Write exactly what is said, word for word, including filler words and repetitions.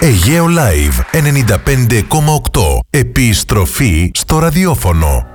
Αιγαίο Live ενενήντα πέντε κόμμα οκτώ. Επιστροφή στο ραδιόφωνο.